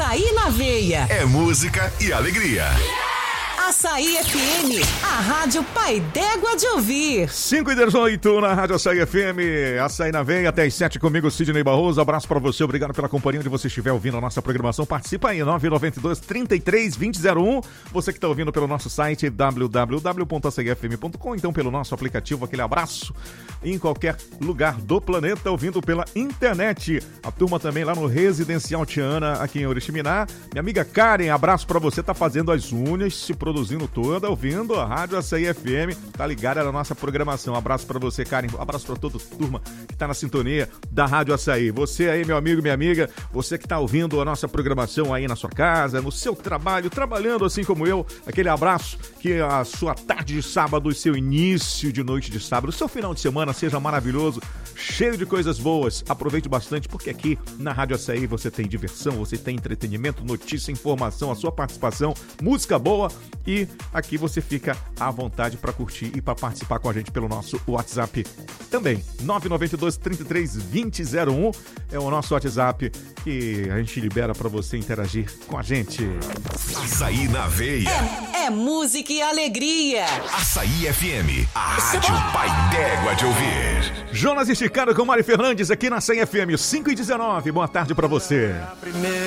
Açaí na veia. É música e alegria. Açaí FM, a rádio pai d'égua de ouvir. 5h18 na Rádio Açaí FM, Açaí na veia, até as 7 comigo, Sidney Barroso. Abraço pra você, obrigado pela companhia onde você estiver ouvindo a nossa programação. Participa aí, 992-33-2001. Você que tá ouvindo pelo nosso site www.açaifm.com, então pelo nosso aplicativo, aquele abraço em qualquer lugar do planeta, ouvindo pela internet. A turma também lá no Residencial Tiana, aqui em Oriximiná. Minha amiga Karen, abraço pra você, tá fazendo as unhas, se produzindo toda, ouvindo a Rádio Açaí FM, tá ligada na nossa programação. Abraço pra você, Karen, abraço pra toda a turma que tá na sintonia da Rádio Açaí. Você aí, meu amigo, minha amiga, você que tá ouvindo a nossa programação aí na sua casa, no seu trabalho, trabalhando assim como eu, aquele abraço, que a sua tarde de sábado e seu início de noite de sábado, seu final de semana seja maravilhoso, cheio de coisas boas. Aproveite bastante, porque aqui na Rádio Açaí você tem diversão, você tem entretenimento, notícia, informação, a sua participação, música boa. E aqui você fica à vontade para curtir e para participar com a gente pelo nosso WhatsApp também. 992-33-2001 é o nosso WhatsApp que a gente libera para você interagir com a gente. Açaí na veia. É música e alegria. Açaí FM, a rádio pai d'égua de ouvir. Jonas Esticado com Mari Fernandes aqui na Açaí FM, 5h19. Boa tarde para você.